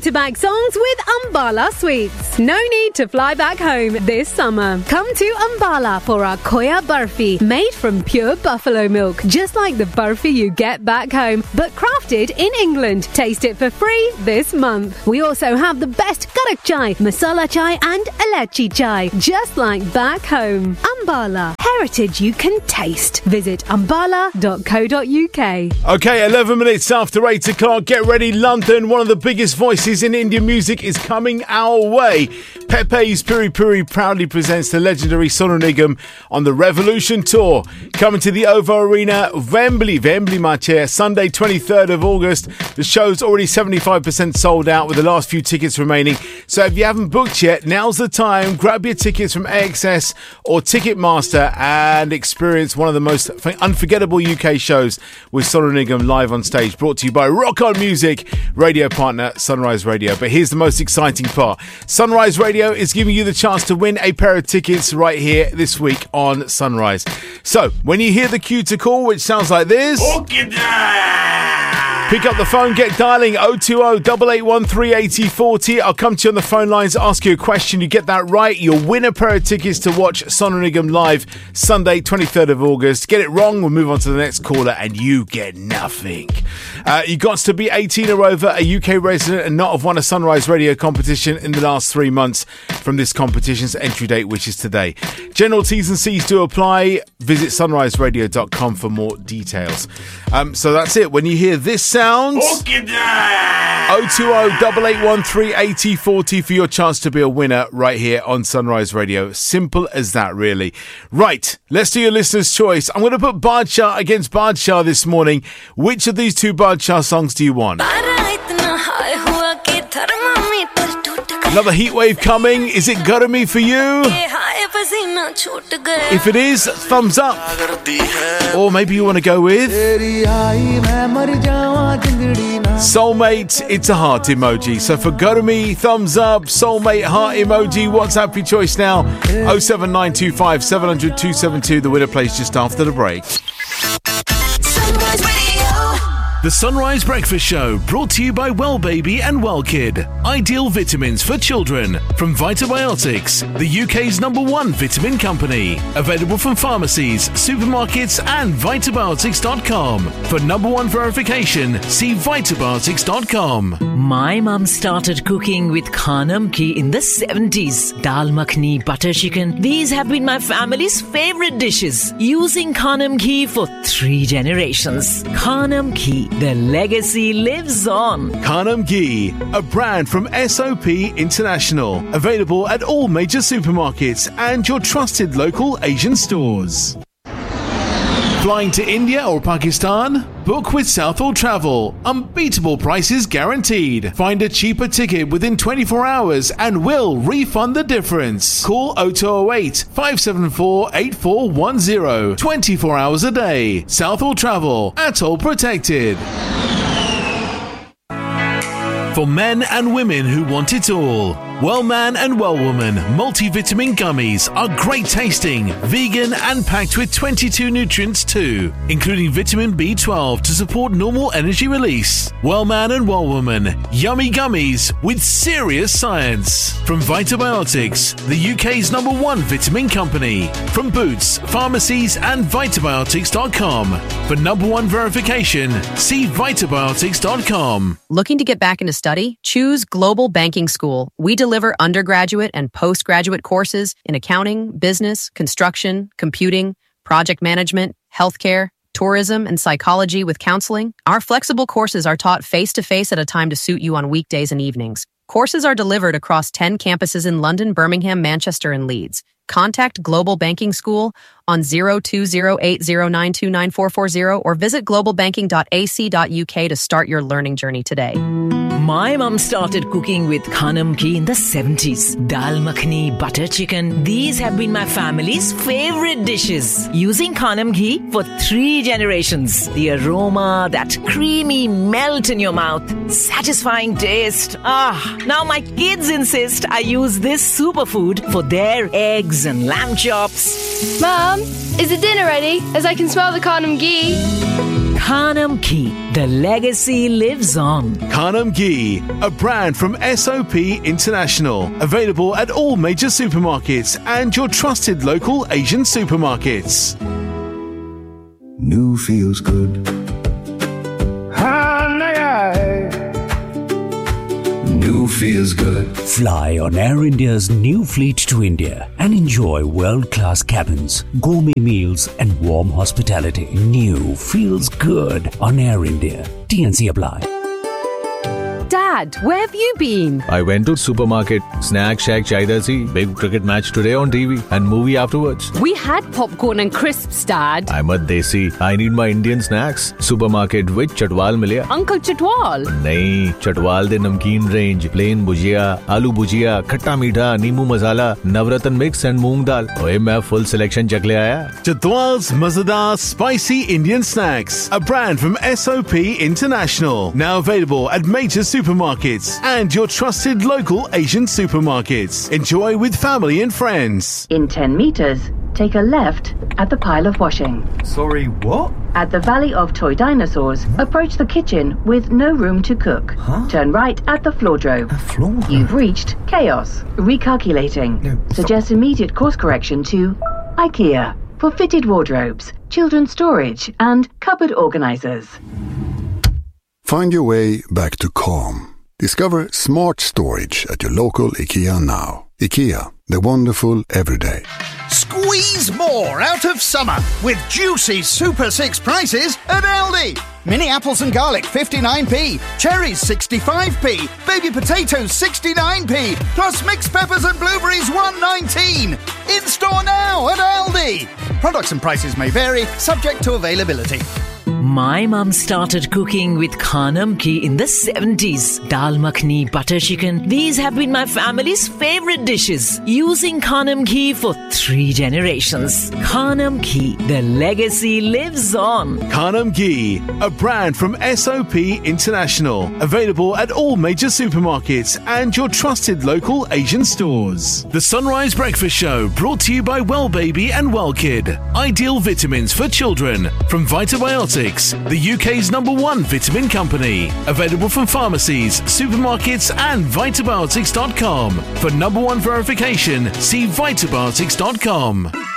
back-to-back songs with Ambala Sweets. No need to fly back home this summer. Come to Ambala for our Khoya Barfi, made from pure buffalo milk, just like the barfi you get back home, but crafted in England. Taste it for free this month. We also have the best karak chai, masala chai and elaichi chai, just like back home. Ambala, heritage you can taste. Visit ambala.co.uk. Okay, 11 minutes after 8 o'clock. Get ready, London. One of the biggest voices in Indian music is coming our way. Pepe's Puri Puri proudly presents the legendary Sonu Nigam on the Revolution Tour. Coming to the OVO Arena, Wembley Mache, Sunday 23rd of August. The show's already 75% sold out with the last few tickets remaining. So if you haven't booked yet, now's the time. Grab your tickets from AXS or Ticketmaster and experience one of the most unforgettable UK shows with Sonu Nigam live on stage. Brought to you by Rock On Music, radio partner Sunrise Radio. But here's the most exciting part. Sunrise Radio is giving you the chance to win a pair of tickets right here this week on Sunrise. So, when you hear the cue to call, which sounds like this... Pick up the phone, get dialing 020-881-380-40. I'll come to you on the phone lines, ask you a question. You get that right, you'll win a pair of tickets to watch Sonu Nigam live Sunday, 23rd of August. Get it wrong, we'll move on to the next caller and you get nothing. You got to be 18 or over, a UK resident and not have won a Sunrise Radio competition in the last 3 months from this competition's entry date, which is today. General T's and C's do apply. Visit sunriseradio.com for more details. So that's it. When you hear this sound, 020-881-380-40 for your chance to be a winner right here on Sunrise Radio. Simple as that, really. Right, let's do your listener's choice. I'm going to put Badshah against Badshah this morning. Which of these two Badshah songs do you want? Another heat wave coming. Is it Garmi for you? If it is, thumbs up. Or maybe you want to go with Soulmate, it's a heart emoji. So for Garmi, thumbs up. Soulmate, heart emoji. WhatsApp your choice now. 07925 700 272. The winner plays just after the break. The Sunrise Breakfast Show, brought to you by Well Baby and Well Kid. Ideal vitamins for children from Vitabiotics, the UK's #1 vitamin company. Available from pharmacies, supermarkets and Vitabiotics.com. For #1 verification, see Vitabiotics.com. My mum started cooking with Khanam Ghee in the 70s. Dal makhni, butter chicken. These have been my family's favorite dishes. Using Khanam Ghee for 3 generations. Khanam Ghee. The legacy lives on. Khanam Ghee, a brand from SOP International. Available at all major supermarkets and your trusted local Asian stores. Flying to India or Pakistan? Book with Southall Travel. Unbeatable prices guaranteed. Find a cheaper ticket within 24 hours and we'll refund the difference. Call 0208 574 8410. 24 hours a day. Southall Travel. Atoll protected. For men and women who want it all. Well Man and Well Woman multivitamin gummies are great tasting, vegan and packed with 22 nutrients too, including vitamin B12 to support normal energy release. Well Man and Well Woman, yummy gummies with serious science. From Vitabiotics, the UK's #1 vitamin company. From Boots, pharmacies and Vitabiotics.com. For #1 verification, see Vitabiotics.com. Looking to get back into study? Choose Global Banking School. We deliver undergraduate and postgraduate courses in accounting, business, construction, computing, project management, healthcare, tourism, and psychology with counseling. Our flexible courses are taught face-to-face at a time to suit you on weekdays and evenings. Courses are delivered across 10 campuses in London, Birmingham, Manchester, and Leeds. Contact Global Banking School on 02080929440 or visit globalbanking.ac.uk to start your learning journey today. My mum started cooking with Khanam Ghee in the 70s. Dal makhni, butter chicken. These have been my family's favorite dishes. Using Khanam Ghee for 3 generations. The aroma, that creamy melt in your mouth. Satisfying taste. Now my kids insist I use this superfood for their eggs and lamb chops. Mum, is the dinner ready? As I can smell the Khanam Ghee. Khanam Ghee, the legacy lives on. Khanam Ghee, a brand from SOP International. Available at all major supermarkets and your trusted local Asian supermarkets. New feels good. New feels good. Fly on Air India's new fleet to India and enjoy world-class cabins, gourmet meals and warm hospitality. New feels good on Air India. TNC apply. Dad, where have you been? I went to supermarket. Snack shack chahiye thi. Big cricket match today on TV and movie afterwards. We had popcorn and crisps, Dad. I'm a desi. I need my Indian snacks. Supermarket with Chatwal milya. Uncle Chatwal? Nahi, Chatwal de namkeen range. Plain bhujia, aloo bhujia, khatta meetha, neemu masala, navratan mix and moong dal. Oye, main full selection chak le aaya. Chatwal's Mazadar Spicy Indian Snacks, a brand from SOP International. Now available at major supermarkets and your trusted local Asian supermarkets. Enjoy with family and friends. In 10 meters, take a left at the pile of washing. Sorry, what? At the Valley of Toy Dinosaurs, approach the kitchen with no room to cook. Turn right at the floordrome. You've reached chaos. Recalculating. Suggest immediate course correction to IKEA for fitted wardrobes, children's storage, and cupboard organizers. Find your way back to calm. Discover smart storage at your local IKEA now. IKEA, the wonderful everyday. Squeeze more out of summer with juicy Super 6 prices at Aldi. Mini apples and garlic 59p, cherries 65p, baby potatoes 69p, plus mixed peppers and blueberries 119. In store now at Aldi. Products and prices may vary, subject to availability. My mum started cooking with Khanam Ghee in the 70s. Dal makhani, butter chicken. These have been my family's favorite dishes. Using Khanam Ghee for 3 generations. Khanam Ghee, the legacy lives on. Khanam Ghee, a brand from SOP International. Available at all major supermarkets and your trusted local Asian stores. The Sunrise Breakfast Show brought to you by Well Baby and Well Kid. Ideal vitamins for children from Vitabiotics, the UK's #1 vitamin company. Available from pharmacies, supermarkets and Vitabiotics.com. For #1 verification, see Vitabiotics.com.